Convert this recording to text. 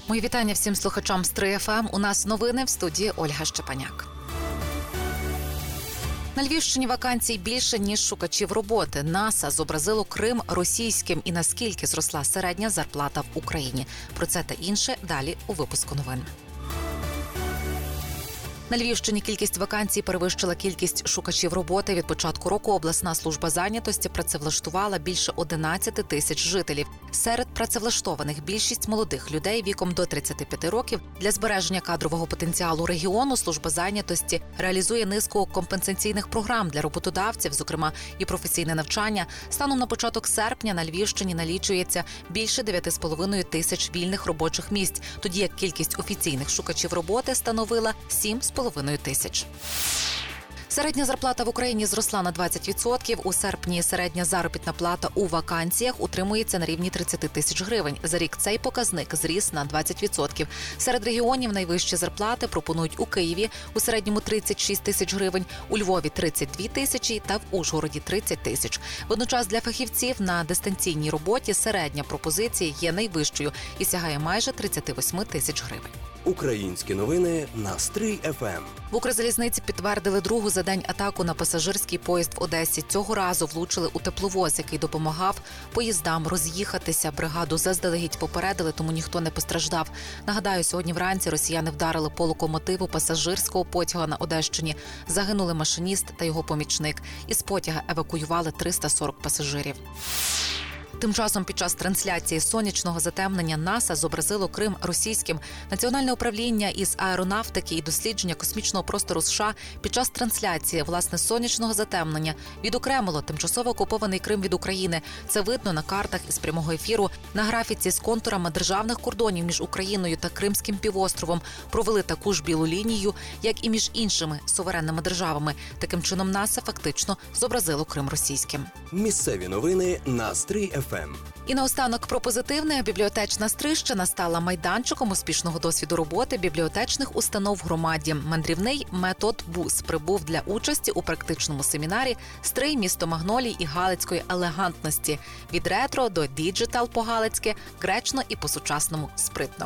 Мої вітання всім слухачам Стрий ФМ. У нас новини в студії Ольга Щепаняк. На Львівщині вакансій більше, ніж шукачів роботи. НАСА зобразило Крим російським і наскільки зросла середня зарплата в Україні. Про це та інше далі у випуску новин. На Львівщині кількість вакансій перевищила кількість шукачів роботи. Від початку року обласна служба зайнятості працевлаштувала більше 11 тисяч жителів. Серед працевлаштованих більшість молодих людей віком до 35 років. Для збереження кадрового потенціалу регіону служба зайнятості реалізує низку компенсаційних програм для роботодавців, зокрема і професійне навчання. Станом на початок серпня на Львівщині налічується більше 9,5 тисяч вільних робочих місць, тоді як кількість офіційних шукачів роботи становила 7,5 тисяч. Середня зарплата в Україні зросла на 20%. У серпні середня заробітна плата у вакансіях утримується на рівні 30 тисяч гривень. За рік цей показник зріс на 20%. Серед регіонів найвищі зарплати пропонують у Києві у середньому 36 тисяч гривень, у Львові 32 тисячі та в Ужгороді 30 тисяч. Водночас для фахівців на дистанційній роботі середня пропозиція є найвищою і сягає майже 38 тисяч гривень. Українські новини на Стрий ФМ. В Укрзалізниці підтвердили другу за день атаку на пасажирський поїзд в Одесі. Цього разу влучили у тепловоз, який допомагав поїздам роз'їхатися. Бригаду заздалегідь попередили, тому ніхто не постраждав. Нагадаю, сьогодні вранці росіяни вдарили по локомотиву пасажирського потяга на Одещині. Загинули машиніст та його помічник. Із потяга евакуювали 340 пасажирів. Тим часом під час трансляції сонячного затемнення НАСА зобразило Крим російським. Національне управління із аеронавтики і дослідження космічного простору США під час трансляції, власне, сонячного затемнення відокремило тимчасово окупований Крим від України. Це видно на картах із прямого ефіру. На графіці з контурами державних кордонів між Україною та Кримським півостровом провели таку ж білу лінію, як і між іншими суверенними державами. Таким чином НАСА фактично зобразило Крим російським. Місцеві новини на Стрий ФМ. І наостанок про позитивне. Бібліотечна Стрийщина стала майданчиком успішного досвіду роботи бібліотечних установ в громаді. Мандрівний метод БУС прибув для участі у практичному семінарі «Стрий. Місто магнолій і галицької елегантності». Від ретро до діджитал по-галицьки, гречно і по-сучасному спритно.